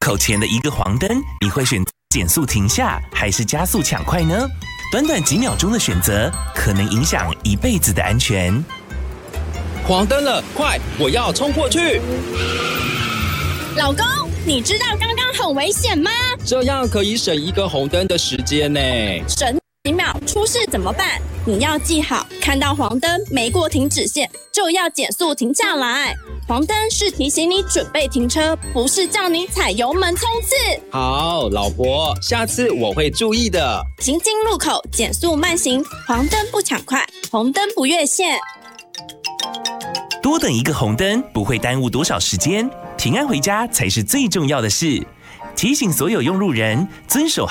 口前的一个黄灯，你会选减速停下，还是加速抢快呢？短短几秒钟的选择，可能影响一辈子的安全。 黄灯了，快，我要冲过去！ 老公，你知道刚刚很危险吗？ 这样可以省一个红灯的时间呢。 省几秒，出事怎么办？你要记好，看到黄灯没过停止线，就要减速停下来。黄灯是提醒你准备停车，不是叫你踩油门冲刺。 好，老婆，下次我会注意的。 行经路口减速慢行，黄灯不抢快，红灯不越线。 多等一个红灯不会耽误多少时间，平安回家才是最重要的事。提醒所有用路人遵守